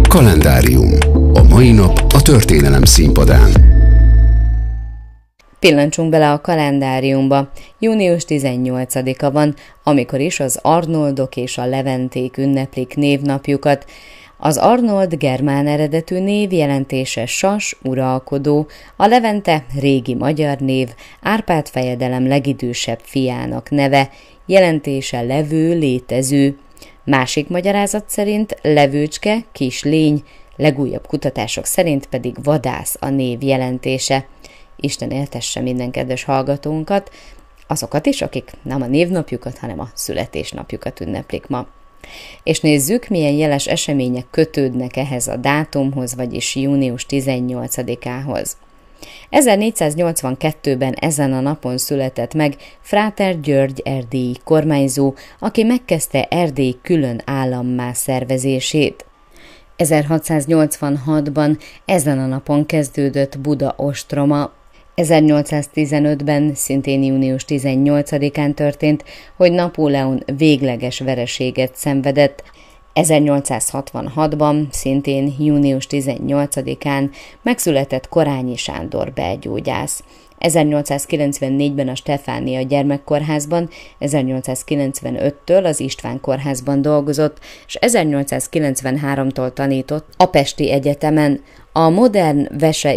Kalendárium. A mai nap a történelem színpadán. Pillancsunk bele a kalendáriumba. Június 18-a van, amikor is az Arnoldok és a Leventék ünneplik névnapjukat. Az Arnold germán eredetű név jelentése sas, uralkodó, a Levente régi magyar név, Árpád fejedelem legidősebb fiának neve, jelentése levő, létező. Másik magyarázat szerint levőcske, kis lény, legújabb kutatások szerint pedig vadász a név jelentése. Isten éltesse minden kedves hallgatónkat, azokat is, akik nem a névnapjukat, hanem a születésnapjukat ünneplik ma. És nézzük, milyen jeles események kötődnek ehhez a dátumhoz, vagyis június 18-ához. 1482-ben ezen a napon született meg Fráter György erdélyi kormányzó, aki megkezdte Erdély külön állammá szervezését. 1686-ban ezen a napon kezdődött Buda ostroma. 1815-ben, szintén június 18-án történt, hogy Napóleon végleges vereséget szenvedett. 1866-ban, szintén június 18-án megszületett Korányi Sándor belgyógyász. 1894-ben a Stefánia gyermekkórházban, 1895-től az István kórházban dolgozott, és 1893-tól tanított a Pesti Egyetemen. A modern